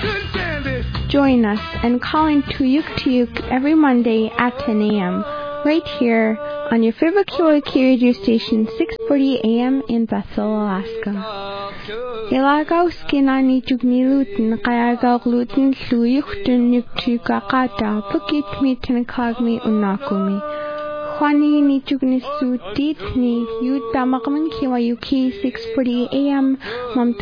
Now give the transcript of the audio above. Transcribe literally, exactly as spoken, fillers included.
Join us and call in Tuyuk Tuyuk every Monday at ten a.m. right here on your favorite K Y K radio station, six forty a.m. in Bethel, Alaska. Ilagaw skinani jugnilutin kayagaw glutin luyuktun nuktukakata pukit mi tinakagmi unakumi. Juani ni jugnisutit ni yutamakman K Y U K six forty a.m. Mam